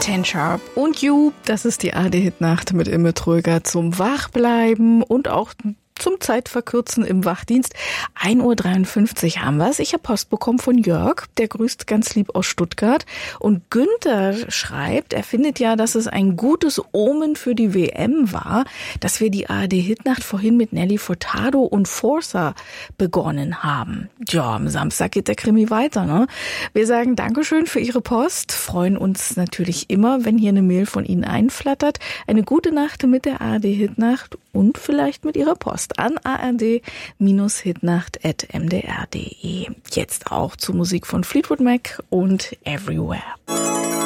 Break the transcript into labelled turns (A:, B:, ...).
A: 10 Sharp und You, das ist die ARD-Hitnacht mit Imme Tröger zum Wachbleiben und auch zum Zeitverkürzen im Wachdienst. 1:53 Uhr haben wir's. Ich habe Post bekommen von Jörg, der grüßt ganz lieb aus Stuttgart. Und Günther schreibt, er findet ja, dass es ein gutes Omen für die WM war, dass wir die ARD-Hitnacht vorhin mit Nelly Furtado und Forza begonnen haben. Ja, am Samstag geht der Krimi weiter, ne? Wir sagen Dankeschön für Ihre Post, freuen uns natürlich immer, wenn hier eine Mail von Ihnen einflattert. Eine gute Nacht mit der ARD-Hitnacht und vielleicht mit Ihrer Post an ard-hitnacht@mdr.de. Jetzt auch zur Musik von Fleetwood Mac und Everywhere.